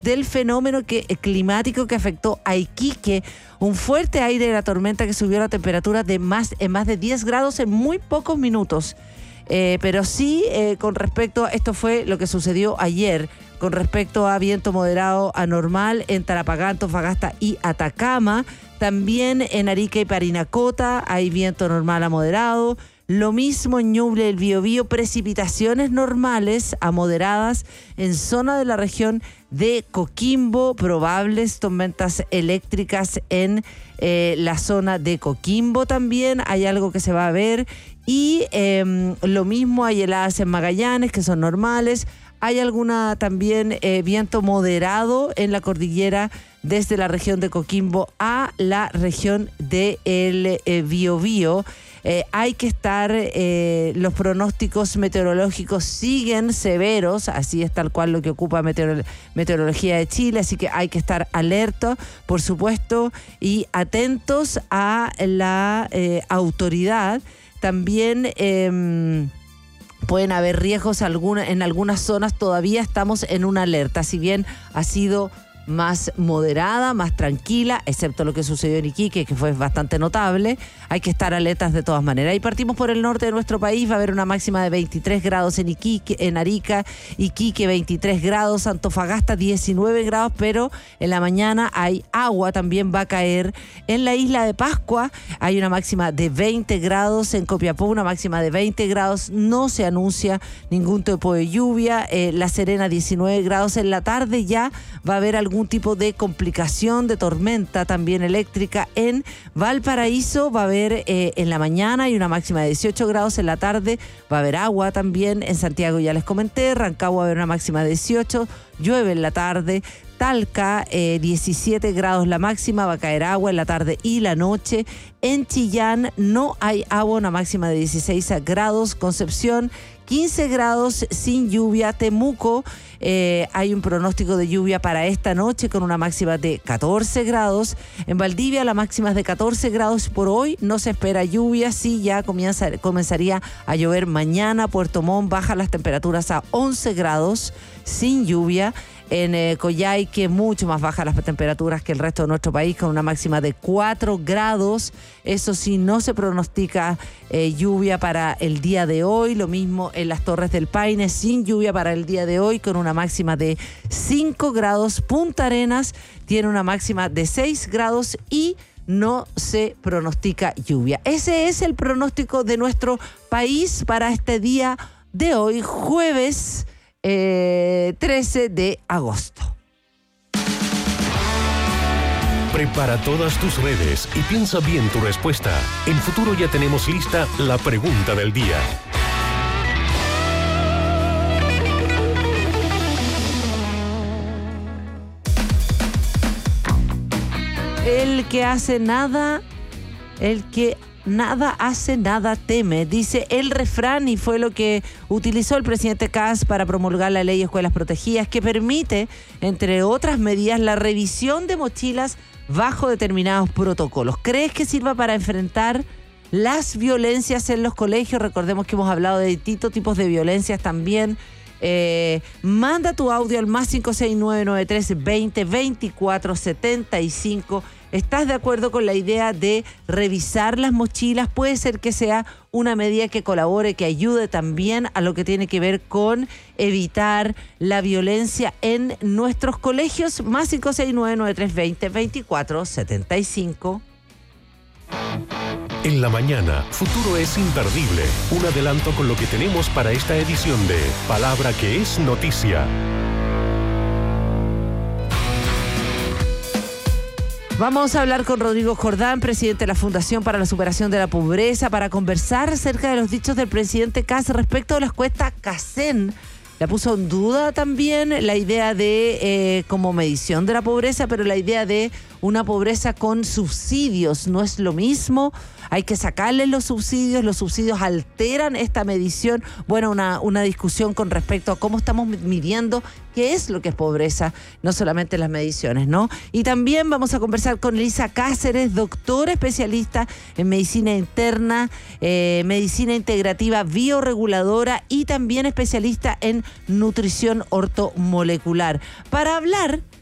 del fenómeno climático que afectó a Iquique, un fuerte aire de la tormenta que subió la temperatura en más de 10 grados en muy pocos minutos. Pero sí, con respecto a esto fue lo que sucedió ayer, con respecto a viento moderado a normal en Tarapacá, Antofagasta y Atacama. También en Arica y Parinacota hay viento normal a moderado. Lo mismo en Ñuble, el Biobío, precipitaciones normales a moderadas en zona de la región de Coquimbo, probables tormentas eléctricas en la zona de Coquimbo también, hay algo que se va a ver. Y lo mismo hay heladas en Magallanes, que son normales. Hay alguna también viento moderado en la cordillera desde la región de Coquimbo a la región del Biobío. Hay que estar, los pronósticos meteorológicos siguen severos, así es tal cual lo que ocupa Meteorología de Chile, así que hay que estar alerta, por supuesto, y atentos a la autoridad. También pueden haber riesgos en algunas zonas, todavía estamos en una alerta, si bien ha sido más moderada, más tranquila, excepto lo que sucedió en Iquique, que fue bastante notable. Hay que estar alertas de todas maneras. Y partimos por el norte de nuestro país, va a haber una máxima de 23 grados en Iquique, en Arica, Iquique 23 grados, Antofagasta 19 grados, pero en la mañana hay agua, también va a caer. En la isla de Pascua hay una máxima de 20 grados, en Copiapó una máxima de 20 grados, no se anuncia ningún tipo de lluvia. La Serena 19 grados, en la tarde ya va a haber algún tipo de complicación de tormenta también eléctrica. En Valparaíso va a haber en la mañana hay una máxima de 18 grados, en la tarde va a haber agua también. En Santiago ya les comenté, Rancagua va a haber una máxima de 18, llueve en la tarde. Talca, 17 grados la máxima, va a caer agua en la tarde y la noche. En Chillán no hay agua, una máxima de 16 grados. Concepción, 15 grados sin lluvia. Temuco, hay un pronóstico de lluvia para esta noche con una máxima de 14 grados. En Valdivia la máxima es de 14 grados por hoy, no se espera lluvia, sí ya comenzaría a llover mañana. Puerto Montt baja las temperaturas a 11 grados sin lluvia. En Coyhaique mucho más bajas las temperaturas que el resto de nuestro país, con una máxima de 4 grados. Eso sí, no se pronostica lluvia para el día de hoy. Lo mismo en las Torres del Paine, sin lluvia para el día de hoy, con una máxima de 5 grados. Punta Arenas tiene una máxima de 6 grados y no se pronostica lluvia. Ese es el pronóstico de nuestro país para este día de hoy, jueves 13 de agosto. Prepara todas tus redes y piensa bien tu respuesta. En Futuro ya tenemos lista la pregunta del día. El que nada hace, nada teme, dice el refrán, y fue lo que utilizó el presidente Kast para promulgar la ley de escuelas protegidas, que permite, entre otras medidas, la revisión de mochilas bajo determinados protocolos. ¿Crees que sirva para enfrentar las violencias en los colegios? Recordemos que hemos hablado de distintos tipos de violencias también. Manda tu audio al más 56993 20 24 75. ¿Estás de acuerdo con la idea de revisar las mochilas? Puede ser que sea una medida que colabore, que ayude también a lo que tiene que ver con evitar la violencia en nuestros colegios. Más 56993 20 24 75. En la mañana, Futuro es imperdible. Un adelanto con lo que tenemos para esta edición de Palabra que es Noticia. Vamos a hablar con Rodrigo Jordán, presidente de la Fundación para la Superación de la Pobreza, para conversar acerca de los dichos del presidente Kast respecto a la encuesta Cacen. La puso en duda también la idea de, como medición de la pobreza, pero la idea de una pobreza con subsidios no es lo mismo. Hay que sacarles los subsidios alteran esta medición. Bueno, una discusión con respecto a cómo estamos midiendo qué es lo que es pobreza, no solamente las mediciones, ¿no? Y también vamos a conversar con Elisa Cáceres, doctora especialista en medicina interna, medicina integrativa bioreguladora y también especialista en nutrición ortomolecular, para hablar